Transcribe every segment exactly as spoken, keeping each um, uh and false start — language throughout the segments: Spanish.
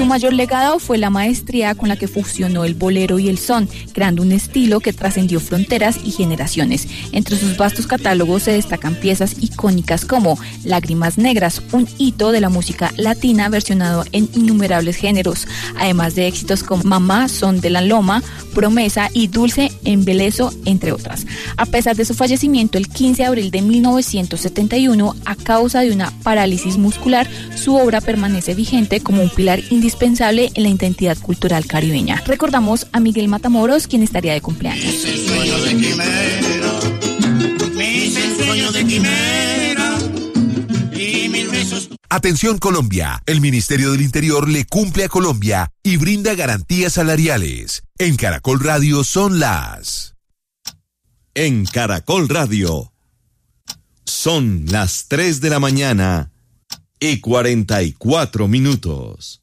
mayor legado fue la maestría con la que fusionó el bolero y el son, creando un estilo que trascendió fronteras y generaciones. Entre sus vastos catálogos se destacan piezas icónicas como Lágrimas Negras, un hito de la música latina versionado en innumerables géneros, además de éxitos como Mamá, Son de la Loma, Promesa y Dulce Embelezo, entre otras. A pesar de su fallecimiento el quince de abril de mil novecientos setenta y uno, a causa de una parálisis muscular, su obra permanece vigente como un pilar indispensable en la identidad cultural caribeña. Recordamos a Miguel Matamoros, quien estaría de cumpleaños. Es el sueño de quimera, es el sueño de quimera, y mil besos. Atención Colombia, el Ministerio del Interior le cumple a Colombia y brinda garantías salariales. En Caracol Radio son las... En Caracol Radio son las tres de la mañana y cuarenta y cuatro minutos.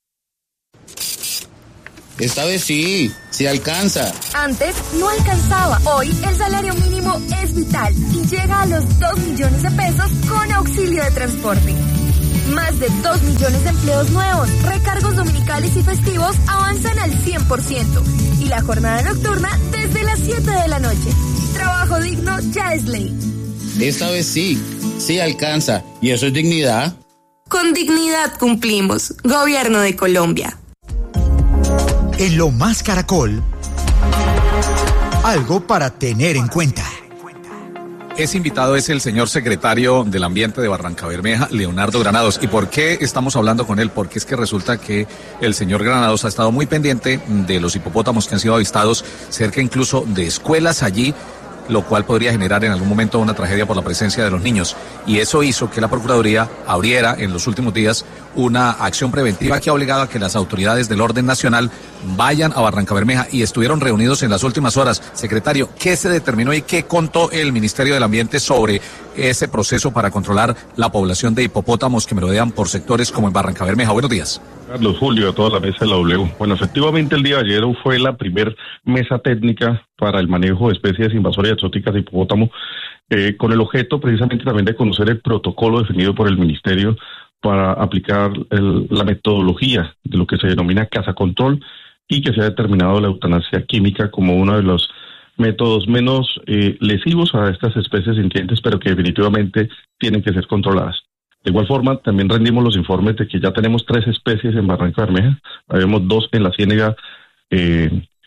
Esta vez sí, sí alcanza. Antes no alcanzaba. Hoy el salario mínimo es vital y llega a los dos millones de pesos con auxilio de transporte. Más de dos millones de empleos nuevos, recargos dominicales y festivos avanzan al cien por ciento. Y la jornada nocturna desde las siete de la noche. Trabajo digno ya es ley. Esta vez sí, sí alcanza. ¿Y eso es dignidad? Con dignidad cumplimos. Gobierno de Colombia. En Lo Más Caracol, algo para tener en cuenta. Ese invitado es el señor secretario del Ambiente de Barrancabermeja, Leonardo Granados. ¿Y por qué estamos hablando con él? Porque es que resulta que el señor Granados ha estado muy pendiente de los hipopótamos que han sido avistados cerca incluso de escuelas allí, lo cual podría generar en algún momento una tragedia por la presencia de los niños. Y eso hizo que la Procuraduría abriera en los últimos días una acción preventiva que ha obligado a que las autoridades del orden nacional vayan a Barrancabermeja y estuvieron reunidos en las últimas horas. Secretario, ¿qué se determinó y qué contó el Ministerio del Ambiente sobre ese proceso para controlar la población de hipopótamos que merodean por sectores como en Barrancabermeja? Buenos días. Carlos, Julio, a toda la mesa de la W. Bueno, efectivamente el día de ayer fue la primer mesa técnica para el manejo de especies invasoras y exóticas de hipopótamo, eh, con el objeto precisamente también de conocer el protocolo definido por el Ministerio para aplicar el, la metodología de lo que se denomina caza control y que se ha determinado la eutanasia química como uno de los métodos menos eh, lesivos a estas especies sintientes, pero que definitivamente tienen que ser controladas. De igual forma, también rendimos los informes de que ya tenemos tres especies en Barrancabermeja. Habíamos dos en la ciénaga eh,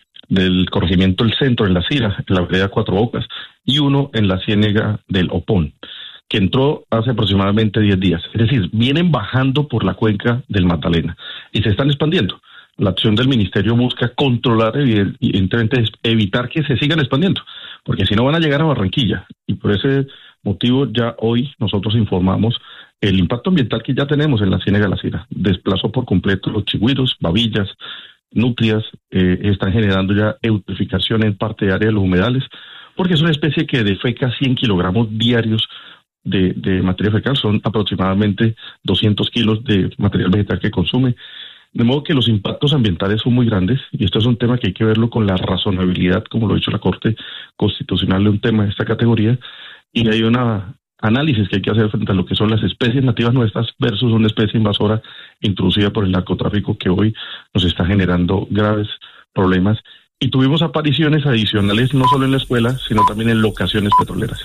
del corregimiento del centro, en la Cira, en la vereda Cuatro Bocas, y uno en la ciénaga del Opón, que entró hace aproximadamente diez días. Es decir, vienen bajando por la cuenca del Magdalena y se están expandiendo. La acción del Ministerio busca controlar, evidentemente, evitar que se sigan expandiendo, porque si no van a llegar a Barranquilla. Y por ese motivo ya hoy nosotros informamos el impacto ambiental que ya tenemos en la ciénaga de la Cira. Desplazó por completo los chigüiros, babillas, nutrias, eh, están generando ya eutrificación en parte de área de los humedales, porque es una especie que defeca cien kilogramos diarios de, de materia fecal, son aproximadamente doscientos kilos de material vegetal que consume. De modo que los impactos ambientales son muy grandes, y esto es un tema que hay que verlo con la razonabilidad, como lo ha dicho la Corte Constitucional, de un tema de esta categoría, y hay una análisis que hay que hacer frente a lo que son las especies nativas nuestras versus una especie invasora introducida por el narcotráfico que hoy nos está generando graves problemas. Y tuvimos apariciones adicionales no solo en la escuela, sino también en locaciones petroleras.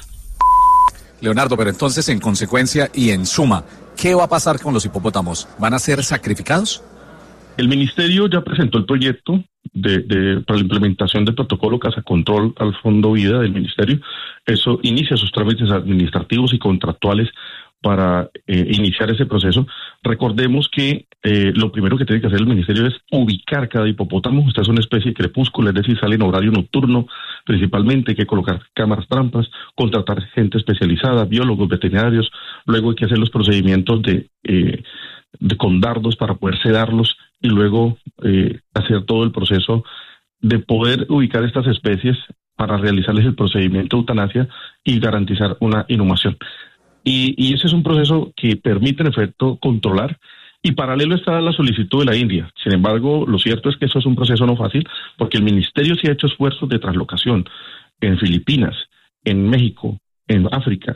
Leonardo, pero entonces, en consecuencia y en suma, ¿qué va a pasar con los hipopótamos? ¿Van a ser sacrificados? El Ministerio ya presentó el proyecto de, de, para la implementación del protocolo Caza Control al Fondo Vida del Ministerio. Eso inicia sus trámites administrativos y contractuales para eh, iniciar ese proceso. Recordemos que eh, lo primero que tiene que hacer el Ministerio es ubicar cada hipopótamo. Esta es una especie de crepúsculo, es decir, sale en horario nocturno principalmente. Hay que colocar cámaras trampas, contratar gente especializada, biólogos, veterinarios. Luego hay que hacer los procedimientos de, eh, de con dardos para poder sedarlos y luego eh, hacer todo el proceso de poder ubicar estas especies para realizarles el procedimiento de eutanasia y garantizar una inhumación. Y, y ese es un proceso que permite en efecto controlar, y paralelo está la solicitud de la India. Sin embargo, lo cierto es que eso es un proceso no fácil, porque el Ministerio sí ha hecho esfuerzos de translocación en Filipinas, en México, en África,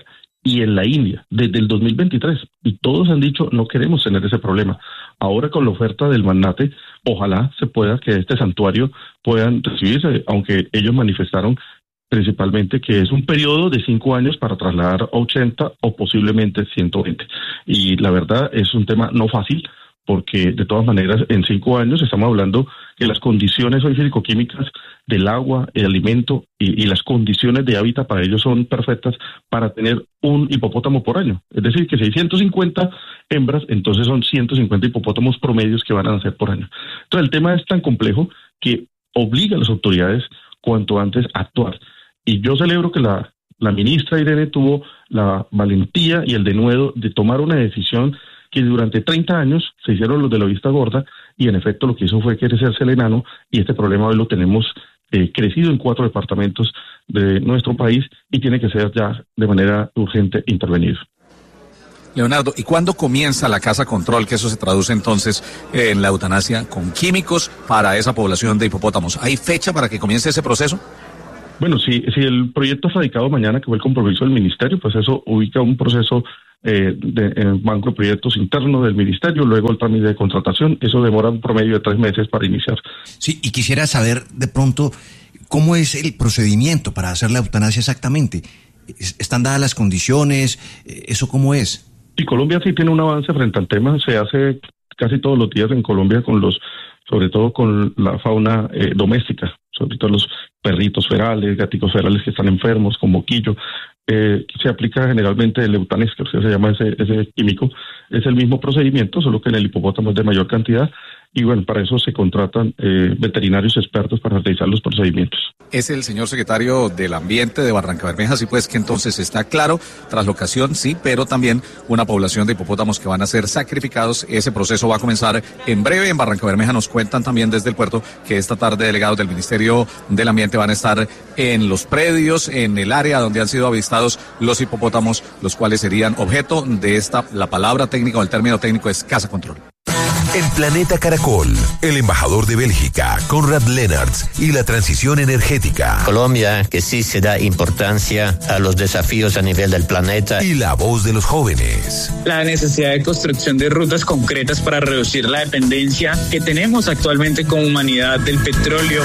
y en la India desde el dos mil veintitrés, y todos han dicho no queremos tener ese problema. Ahora con la oferta del magnate, ojalá se pueda que este santuario puedan recibirse, aunque ellos manifestaron principalmente que es un periodo de cinco años para trasladar a ochenta o posiblemente ciento veinte. Y la verdad es un tema no fácil, porque de todas maneras en cinco años estamos hablando que las condiciones hoy físico-químicas del agua, el alimento y, y las condiciones de hábitat para ellos son perfectas para tener un hipopótamo por año. Es decir, que si hay ciento cincuenta hembras, entonces son ciento cincuenta hipopótamos promedios que van a nacer por año. Entonces el tema es tan complejo que obliga a las autoridades cuanto antes a actuar. Y yo celebro que la, la ministra Irene tuvo la valentía y el denuedo de tomar una decisión que durante treinta años se hicieron los de la vista gorda, y en efecto lo que hizo fue crecerse el enano, y este problema hoy lo tenemos eh, crecido en cuatro departamentos de nuestro país, y tiene que ser ya de manera urgente intervenido. Leonardo, ¿y cuándo comienza la casa control? Que eso se traduce entonces eh, en la eutanasia con químicos para esa población de hipopótamos. ¿Hay fecha para que comience ese proceso? Bueno, si, si el proyecto es radicado mañana, que fue el compromiso del ministerio, pues eso ubica un proceso eh, de, en banco de proyectos internos del ministerio, luego el trámite de contratación, eso demora un promedio de tres meses para iniciar. Sí, y quisiera saber de pronto cómo es el procedimiento para hacer la eutanasia exactamente. ¿Están dadas las condiciones? ¿Eso cómo es? Y Colombia sí tiene un avance frente al tema, se hace casi todos los días en Colombia con los, sobre todo con la fauna eh, doméstica, sobre todo los perritos ferales, gaticos ferales que están enfermos, con moquillo. Eh, se aplica generalmente el eutanesco, o sea, se llama ese, ese químico. Es el mismo procedimiento, solo que en el hipopótamo es de mayor cantidad. Y bueno, para eso se contratan eh, veterinarios expertos para realizar los procedimientos. Es el señor secretario del Ambiente de Barrancabermeja, así pues que entonces está claro, traslocación sí, pero también una población de hipopótamos que van a ser sacrificados. Ese proceso va a comenzar en breve. En Barrancabermeja nos cuentan también desde el puerto que esta tarde delegados del Ministerio del Ambiente van a estar en los predios, en el área donde han sido avistados los hipopótamos, los cuales serían objeto de esta, la palabra técnica o el término técnico es casa control. En Planeta Caracol, el embajador de Bélgica, Konrad Lennartz, y la transición energética. Colombia, que sí se da importancia a los desafíos a nivel del planeta. Y la voz de los jóvenes. La necesidad de construcción de rutas concretas para reducir la dependencia que tenemos actualmente como humanidad del petróleo.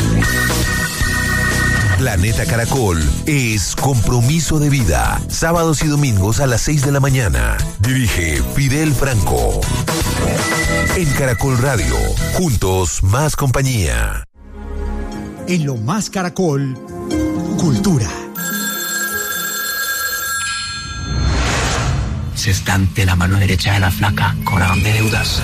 Planeta Caracol es compromiso de vida. Sábados y domingos a las seis de la mañana. Dirige Fidel Franco. En Caracol Radio, juntos más compañía. En Lo Más Caracol, cultura. Se estante la mano derecha de la flaca, cobrón de deudas.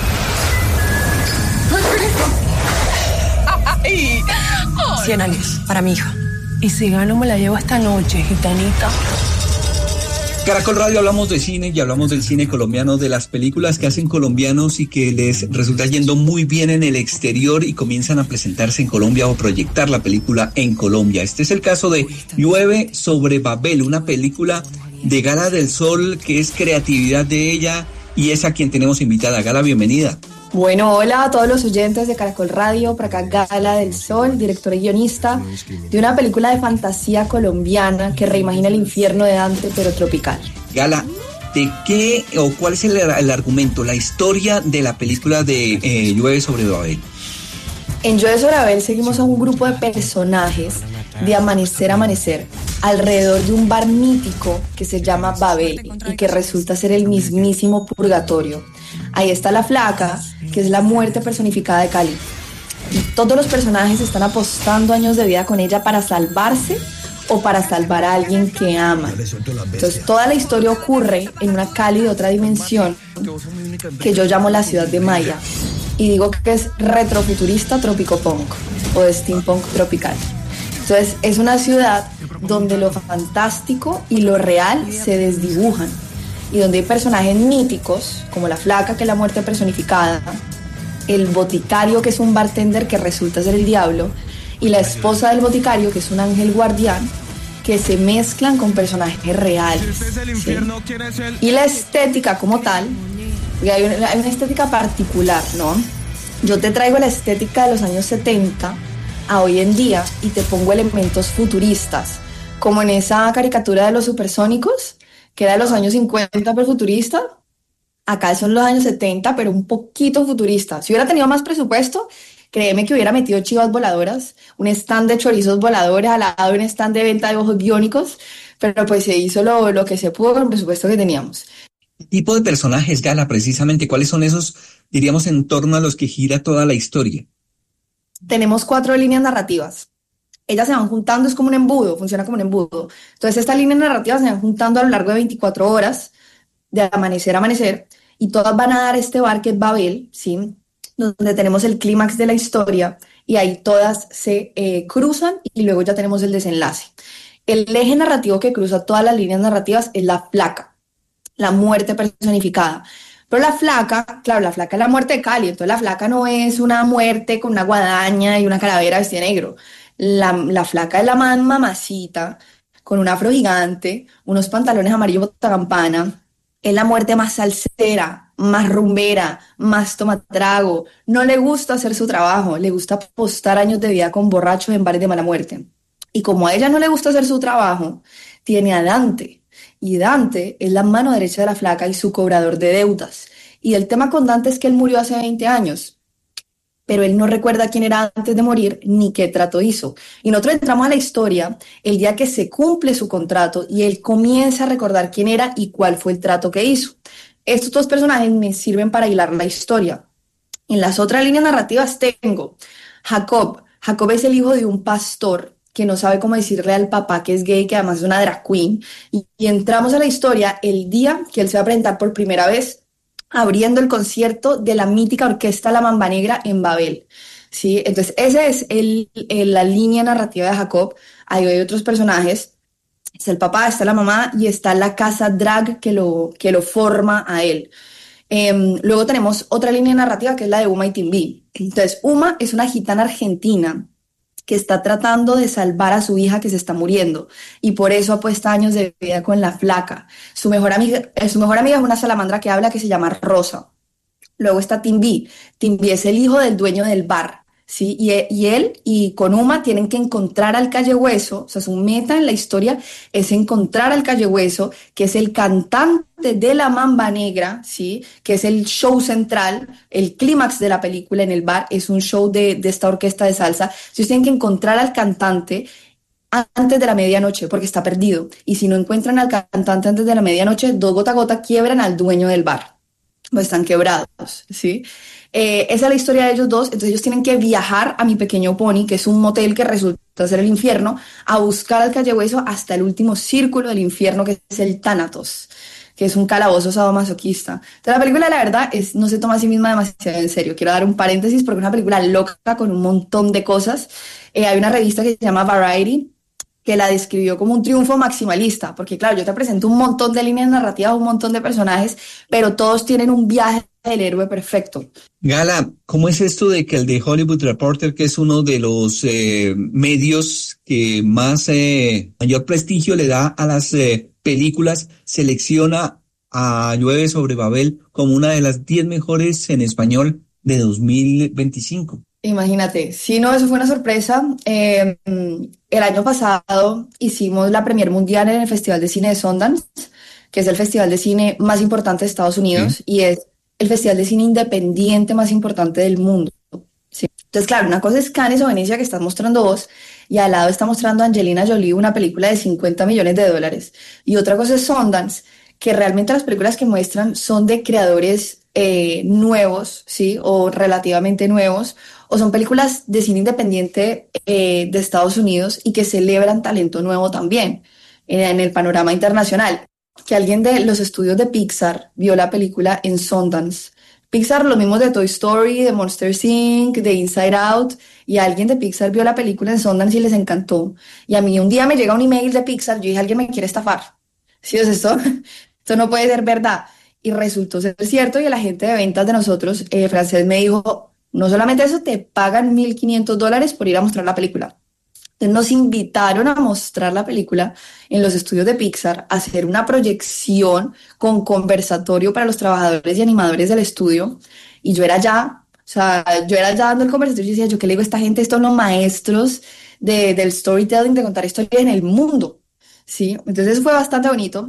Cien años para mi hija. Y si gano me la llevo esta noche, gitanita. Caracol Radio, hablamos de cine y hablamos del cine colombiano, de las películas que hacen colombianos y que les resulta yendo muy bien en el exterior y comienzan a presentarse en Colombia o proyectar la película en Colombia. Este es el caso de Llueve sobre Babel, una película de Gala del Sol que es creatividad de ella y es a quien tenemos invitada. Gala, bienvenida. Bueno, hola a todos los oyentes de Caracol Radio, por acá Gala del Sol, directora y guionista de una película de fantasía colombiana que reimagina el infierno de Dante, pero tropical. Gala, ¿de qué o cuál es el, el argumento, la historia de la película de eh, Llueve sobre Babel? En Llueve sobre Babel seguimos a un grupo de personajes de amanecer a amanecer alrededor de un bar mítico que se llama Babel y que resulta ser el mismísimo purgatorio. Ahí está la flaca, que es la muerte personificada de Cali. Y todos los personajes están apostando años de vida con ella para salvarse o para salvar a alguien que aman. Entonces toda la historia ocurre en una Cali de otra dimensión que yo llamo la ciudad de Maya. Y digo que es retrofuturista tropicopunk o de steampunk tropical. Entonces es una ciudad donde lo fantástico y lo real se desdibujan. Y donde hay personajes míticos, como la flaca, que es la muerte personificada, el boticario, que es un bartender que resulta ser el diablo, y la esposa del boticario, que es un ángel guardián, que se mezclan con personajes reales, ¿sí? Y la estética como tal, hay una, hay una estética particular, ¿no? Yo te traigo la estética de los años setenta a hoy en día y te pongo elementos futuristas, como en esa caricatura de los supersónicos, que era de los años cincuenta, pero futurista. Acá son los años setenta, pero un poquito futurista. Si hubiera tenido más presupuesto, créeme que hubiera metido chivas voladoras, un stand de chorizos voladores al lado de un stand de venta de ojos biónicos, pero pues se hizo lo, lo que se pudo con el presupuesto que teníamos. ¿Qué tipo de personajes, Gala, precisamente? ¿Cuáles son esos, diríamos, en torno a los que gira toda la historia? Tenemos cuatro líneas narrativas. Ellas se van juntando, es como un embudo, funciona como un embudo. Entonces estas líneas narrativas se van juntando a lo largo de veinticuatro horas, de amanecer a amanecer, y todas van a dar este bar que es Babel, ¿sí? Donde tenemos el clímax de la historia, y ahí todas se eh, cruzan, y luego ya tenemos el desenlace. El eje narrativo que cruza todas las líneas narrativas es la flaca, la muerte personificada. Pero la flaca, claro, la flaca es la muerte de Cali, entonces la flaca no es una muerte con una guadaña y una calavera vestida de negro. La, la flaca es la man mamacita, con un afro gigante, unos pantalones amarillos botacampana. Es la muerte más salsera, más rumbera, más tomatrago. No le gusta hacer su trabajo, le gusta apostar años de vida con borrachos en bares de mala muerte. Y como a ella no le gusta hacer su trabajo, tiene a Dante. Y Dante es la mano derecha de la flaca y su cobrador de deudas. Y el tema con Dante es que él murió hace veinte años, pero él no recuerda quién era antes de morir ni qué trato hizo. Y nosotros entramos a la historia el día que se cumple su contrato y él comienza a recordar quién era y cuál fue el trato que hizo. Estos dos personajes me sirven para hilar la historia. En las otras líneas narrativas tengo Jacob. Jacob es el hijo de un pastor que no sabe cómo decirle al papá que es gay, que además es una drag queen. Y, y entramos a la historia el día que él se va a presentar por primera vez abriendo el concierto de la mítica orquesta La Mamba Negra en Babel, ¿sí? Entonces, esa es el, el, la línea narrativa de Jacob. Ahí hay otros personajes. Está el papá, está la mamá y está la casa drag que lo, que lo forma a él. Eh, luego tenemos otra línea narrativa que es la de Uma y Timbi. Entonces, Uma es una gitana argentina que está tratando de salvar a su hija que se está muriendo y por eso apuesta años de vida con la flaca. Su mejor amiga, su mejor amiga es una salamandra que habla que se llama Rosa. Luego está Timbi. Timbi es el hijo del dueño del bar, ¿sí? Y, y él y con Uma tienen que encontrar al Calle Hueso, o sea, su meta en la historia es encontrar al Calle Hueso, que es el cantante de La Mamba Negra, ¿sí? Que es el show central, el clímax de la película en el bar, es un show de, de esta orquesta de salsa. Entonces tienen que encontrar al cantante antes de la medianoche, porque está perdido. Y si no encuentran al cantante antes de la medianoche, dos gota a gota quiebran al dueño del bar. Pues están quebrados, ¿sí? Eh, esa es la historia de ellos dos. Entonces ellos tienen que viajar a Mi Pequeño Pony, que es un motel que resulta ser el infierno, a buscar al Calle Hueso hasta el último círculo del infierno, que es el Tánatos, que es un calabozo sadomasoquista. Entonces la película, la verdad, es, no se toma a sí misma demasiado en serio. Quiero dar un paréntesis porque es una película loca con un montón de cosas. Eh, hay una revista que se llama Variety, que la describió como un triunfo maximalista, porque claro, yo te presento un montón de líneas narrativas, un montón de personajes, pero todos tienen un viaje del héroe perfecto. Gala, ¿cómo es esto de que el The Hollywood Reporter, que es uno de los eh, medios que más eh, mayor prestigio le da a las eh, películas, selecciona a Llueve sobre Babel como una de las diez mejores en español de dos mil veinticinco? Imagínate, sí, no, eso fue una sorpresa. Eh, el año pasado hicimos la premier mundial en el Festival de Cine de Sundance, que es el festival de cine más importante de Estados Unidos, sí, y es el festival de cine independiente más importante del mundo. Sí. Entonces, claro, una cosa es Cannes o Venecia, que estás mostrando vos, y al lado está mostrando Angelina Jolie una película de cincuenta millones de dólares. Y otra cosa es Sundance, que realmente las películas que muestran son de creadores eh, nuevos, ¿sí? O relativamente nuevos, o son películas de cine independiente eh, de Estados Unidos y que celebran talento nuevo también en, en el panorama internacional. Que alguien de los estudios de Pixar vio la película en Sundance. Pixar, los mismos de Toy Story, de Monsters incorporated, de Inside Out, y alguien de Pixar vio la película en Sundance y les encantó. Y a mí un día me llega un email de Pixar, yo dije, alguien me quiere estafar. ¿Sí es esto? Esto no puede ser verdad. Y resultó ser cierto, y el agente de ventas de nosotros, eh, francés, me dijo, no solamente eso, te pagan mil quinientos dólares por ir a mostrar la película. Entonces nos invitaron a mostrar la película en los estudios de Pixar, a hacer una proyección con conversatorio para los trabajadores y animadores del estudio, y yo era allá, o sea, yo era allá dando el conversatorio y decía, yo qué le digo a esta gente, estos son los maestros de, del storytelling, de contar historias en el mundo, ¿sí? Entonces fue bastante bonito.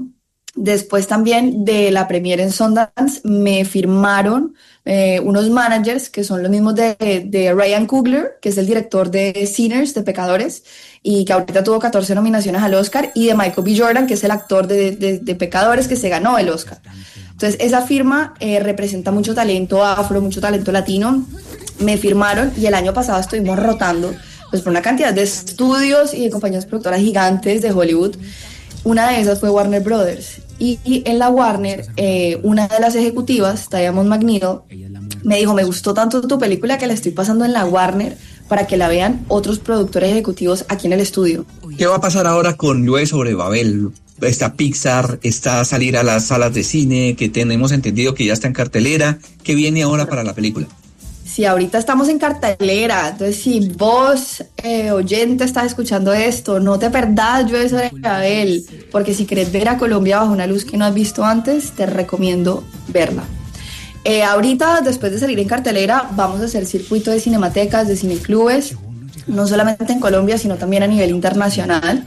Después también de la premiere en Sundance me firmaron eh, unos managers que son los mismos de, de Ryan Coogler, que es el director de Sinners, de Pecadores, y que ahorita tuvo catorce nominaciones al Oscar, y de Michael B. Jordan, que es el actor de, de, de Pecadores, que se ganó el Oscar. Entonces esa firma eh, representa mucho talento afro, mucho talento latino. Me firmaron y el año pasado estuvimos rotando pues, por una cantidad de estudios y de compañías productoras gigantes de Hollywood. Una de esas fue Warner Brothers. Y, y en la Warner, eh, una de las ejecutivas, Diamond McNeil, me dijo, me gustó tanto tu película que la estoy pasando en la Warner para que la vean otros productores ejecutivos aquí en el estudio. ¿Qué va a pasar ahora con Llueve sobre Babel? Está Pixar, está a salir a las salas de cine, que tenemos entendido que ya está en cartelera. ¿Qué viene ahora para la película? Sí, ahorita estamos en cartelera, entonces si vos, eh, oyente, estás escuchando esto, no te perdás Llueve sobre Babel, porque si querés ver a Colombia bajo una luz que no has visto antes, te recomiendo verla. Eh, ahorita, después de salir en cartelera, vamos a hacer circuito de cinematecas, de cineclubes, no solamente en Colombia, sino también a nivel internacional.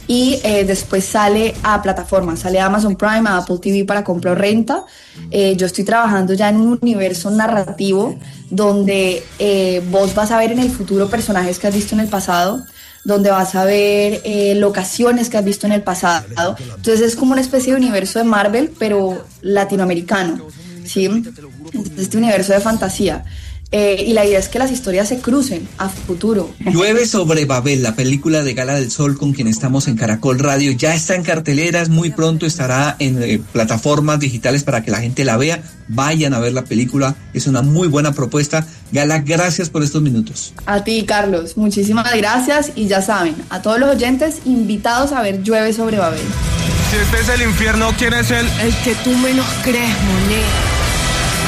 Y eh, después sale a plataformas, sale a Amazon Prime, a Apple T V para compra o renta. Eh, yo estoy trabajando ya en un universo narrativo donde eh, vos vas a ver en el futuro personajes que has visto en el pasado, donde vas a ver eh, locaciones que has visto en el pasado. Entonces es como una especie de universo de Marvel, pero latinoamericano, ¿sí? Este universo de fantasía. Eh, y la idea es que las historias se crucen a futuro. Llueve sobre Babel, la película de Gala del Sol con quien estamos en Caracol Radio, ya está en carteleras, muy pronto estará en eh, plataformas digitales para que la gente la vea. Vayan a ver la película, es una muy buena propuesta. Gala, gracias por estos minutos. A ti, Carlos, muchísimas gracias, y ya saben, a todos los oyentes invitados a ver Llueve sobre Babel. Si este es el infierno, ¿quién es él? El que tú menos crees, Monet.